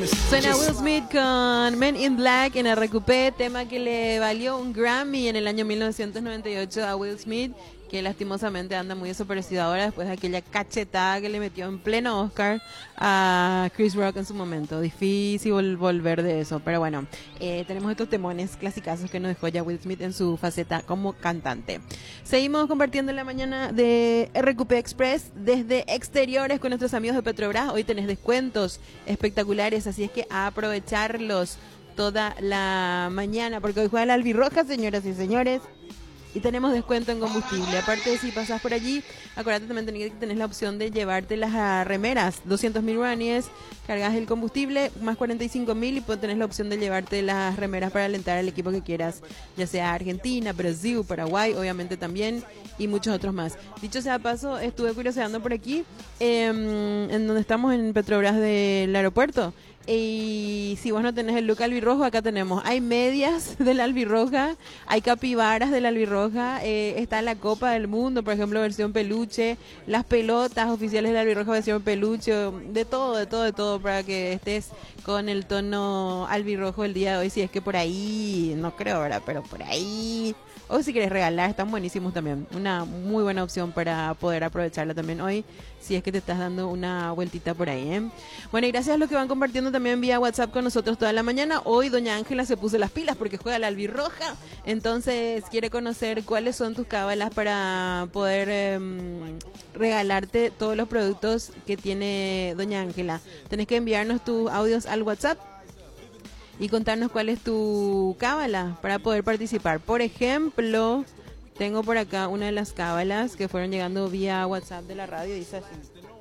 Suena Will Smith con Men in Black en RQP, tema que le valió un Grammy en el año 1998 a Will Smith, que lastimosamente anda muy desaparecido ahora después de aquella cachetada que le metió en pleno Oscar a Chris Rock en su momento. Difícil volver de eso, pero bueno, tenemos estos temones clasicazos que nos dejó ya Will Smith en su faceta como cantante. Seguimos compartiendo en la mañana de RQP Express desde exteriores con nuestros amigos de Petrobras. Hoy tenés descuentos espectaculares, así es que a aprovecharlos toda la mañana, porque hoy juega la albirroja, señoras y señores. Y tenemos descuento en combustible. Aparte, si pasás por allí, acuérdate también que tenés la opción de llevarte las remeras. 200.000 guaraníes, cargas el combustible, más 45.000 y tenés la opción de llevarte las remeras para alentar al equipo que quieras, ya sea Argentina, Brasil, Paraguay, obviamente también, y muchos otros más. Dicho sea paso, estuve curioseando por aquí, en donde estamos en Petrobras del aeropuerto. Y si vos no tenés el look albirrojo, acá tenemos, hay medias de la albirroja, hay capibaras de la albirroja, está la Copa del Mundo, por ejemplo, versión peluche, las pelotas oficiales de la albirroja versión peluche, de todo, para que estés con el tono albirrojo el día de hoy, si es que por ahí, no creo, ¿verdad? Pero por ahí, o si quieres regalar, están buenísimos también, una muy buena opción para poder aprovecharla también hoy, si es que te estás dando una vueltita por ahí, ¿eh? Bueno, y gracias a los que van compartiendo también vía WhatsApp con nosotros toda la mañana. Hoy doña Ángela se puso las pilas porque juega la albirroja, entonces quiere conocer cuáles son tus cábalas para poder regalarte todos los productos que tiene doña Ángela. Tenés que enviarnos tus audios al WhatsApp y contarnos cuál es tu cábala para poder participar. Por ejemplo, tengo por acá una de las cábalas que fueron llegando vía WhatsApp de la radio, dice así.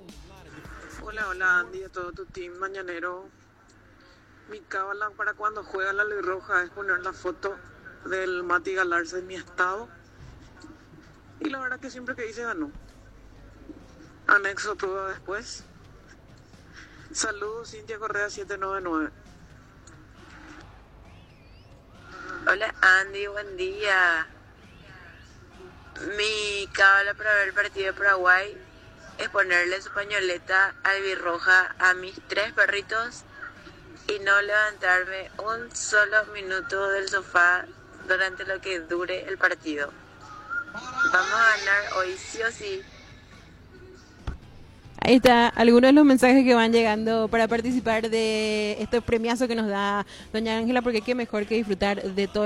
Hola Andy, a todo tu team mañanero. Mi cábala para cuando juega la luz roja es poner la foto del Mati Galarza en mi estado. Y la verdad que siempre que hice ganó. Anexo prueba después. Saludos, Cintia Correa 799. Hola Andy, buen día. Mi cábala para ver el partido de Paraguay es ponerle su pañoleta albirroja a mis 3 perritos y no levantarme un solo minuto del sofá durante lo que dure el partido. Vamos a ganar hoy sí o sí. Ahí está, algunos de los mensajes que van llegando para participar de estos premiazos que nos da doña Ángela, porque qué mejor que disfrutar de todo